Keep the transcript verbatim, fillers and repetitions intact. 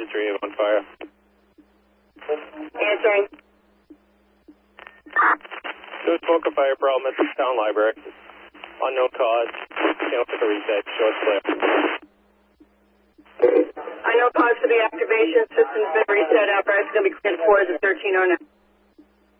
Engine three on fire. Answering. Two smoke and fire problem at the town library. Unknown cause. Channel took a reset. Show us clear. I know cause for the activation. System's been reset. Apparatus is going to be cleared for as of thirteen oh nine.